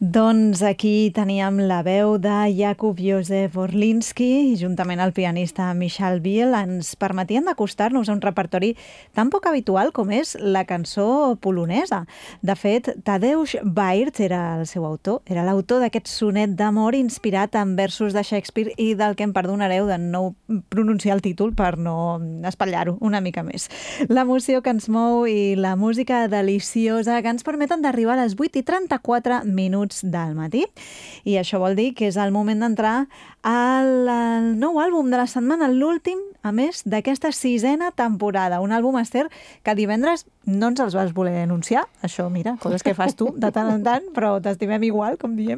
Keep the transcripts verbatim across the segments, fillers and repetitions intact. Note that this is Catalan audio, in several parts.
Doncs aquí teníem la veu de Jakub Józef Orliński i juntament el pianista Michal Biel ens permetien d'acostar-nos a un repertori tan poc habitual com és la cançó polonesa. De fet, Tadeusz Wajrz era el seu autor, era l'autor d'aquest sonet d'amor inspirat en versos de Shakespeare i del que em perdonareu de no pronunciar el títol per no espatllar-ho una mica més. L'emoció que ens mou i la música deliciosa que ens permeten d'arribar a les vuit i trenta-quatre minuts del matí. I això vol dir que és el moment d'entrar al, al nou àlbum de la setmana, l'últim, a més, d'aquesta sisena temporada. Un àlbum, Esther, que divendres no ens els vas voler anunciar. Això, mira, coses que fas tu de tant en tant, però t'estimem igual, com diem.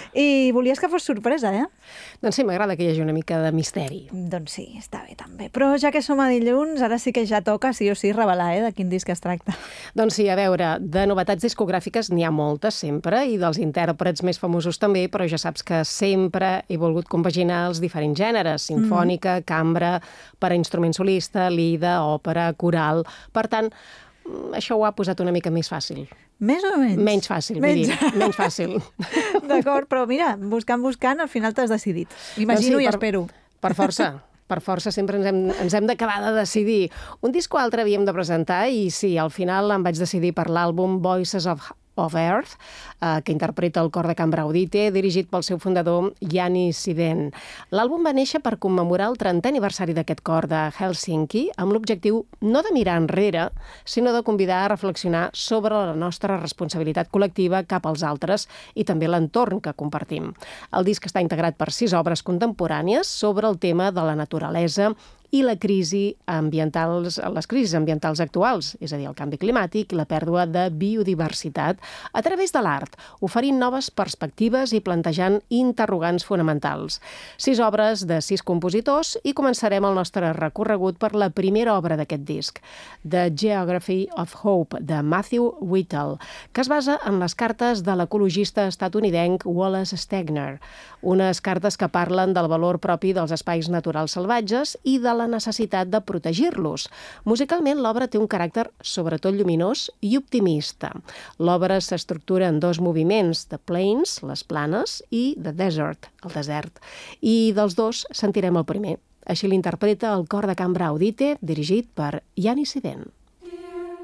I volies que fos sorpresa, eh? Doncs sí, m'agrada que hi hagi una mica de misteri. Doncs sí, està bé també. Però ja que som a dilluns, ara sí que ja toca, sí o sí, revelar, eh, de quin disc es tracta. Doncs sí, a veure, de novetats discogràfiques n'hi ha moltes sempre, i dels intèrprets més famosos també, però ja saps que sempre he volgut compaginar els diferents gèneres, sinfònica, mm. cambra, per a instrument solista, lida, òpera, coral. Per tant, això ho ha posat una mica més fàcil. Més o menys? Menys fàcil, menys, vull dir, menys fàcil. D'acord, però mira, buscant, buscant, al final t'has decidit. Imagino doncs sí, i per, espero. Per força. Per força sempre ens hem, ens hem d'acabar de decidir. Un disc o altre havíem de presentar i sí, al final em vaig decidir per l'àlbum Voices of of Earth, eh, que interpreta el cor de cambra Audite, dirigit pel seu fundador, Yannis Siden. L'àlbum va néixer per commemorar el trentè aniversari d'aquest cor de Helsinki, amb l'objectiu no de mirar enrere, sinó de convidar a reflexionar sobre la nostra responsabilitat col·lectiva cap als altres i també l'entorn que compartim. El disc està integrat per sis obres contemporànies sobre el tema de la naturalesa i la crisi ambientals, les crisis ambientals actuals, és a dir, el canvi climàtic i la pèrdua de biodiversitat, a través de l'art, oferint noves perspectives i plantejant interrogants fonamentals. Sis obres de sis compositors i començarem el nostre recorregut per la primera obra d'aquest disc, The Geography of Hope, de Matthew Whittle, que es basa en les cartes de l'ecologista estatunidenc Wallace Stegner, unes cartes que parlen del valor propi dels espais naturals salvatges i de la necessitat de protegir-los. Musicalment, l'obra té un caràcter sobretot lluminós i optimista. L'obra s'estructura en dos moviments, The Plains, les planes, i The Desert, el desert. I dels dos sentirem el primer. Així l'interpreta el cor de cambra Audite, dirigit per Yannis Siden.